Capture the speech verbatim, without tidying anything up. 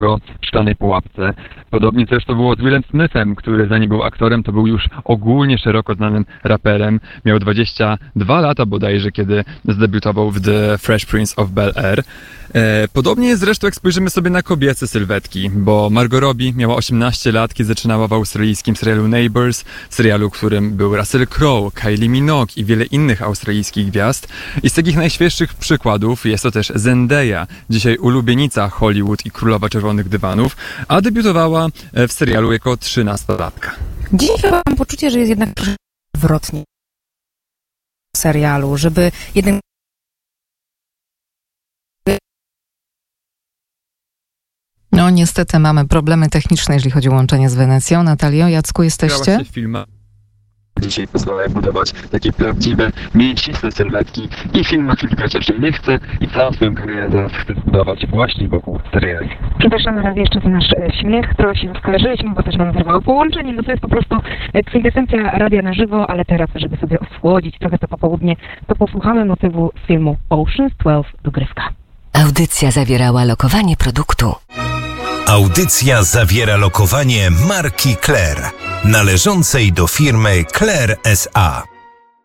w Szklanej Pułapce. Podobnie też to było z Willem Smithem, który zanim był aktorem, to był już ogólnie szeroko znanym raperem. Miał dwadzieścia dwa lata bodajże, kiedy zdebiutował w The Fresh Prince of Bel-Air. E, podobnie jest zresztą, jak spojrzymy sobie na kobiece sylwetki, bo Margot Robbie miała osiemnaście lat, kiedy zaczynała w australijskim serialu Neighbours, serialu, w którym był Russell Crowe, Kylie Minogue i wiele innych australijskich gwiazd. I z takich najświeższych przykładów jest to też Zendaya, dzisiaj ulubienica Hollywood i królowa czerwonych dywanów, a debiutowała w serialu jako trzynastolatka. Dzisiaj chyba mam poczucie, że jest jednak troszkę odwrotnie w serialu, żeby jednak No niestety mamy problemy techniczne, jeżeli chodzi o łączenie z Wenecją. Natalio, Jacku, jesteście? Dzisiaj pozwala budować takie prawdziwe, mięsiste sylwetki i film na kilka rzeczy nie chce i całą swoją karierę teraz chce zbudować właśnie wokół seriali. Przepraszam raz jeszcze za nasz śmiech, trochę się skarżyliśmy, bo też nam zerwało połączenie, no to jest po prostu kwintesencja radia na żywo, ale teraz, żeby sobie osłodzić trochę to popołudnie, to posłuchamy motywu z filmu Ocean's dwanaście Dogrywka. Audycja zawierała lokowanie produktu. Audycja zawiera lokowanie marki Claire, należącej do firmy Claire S A.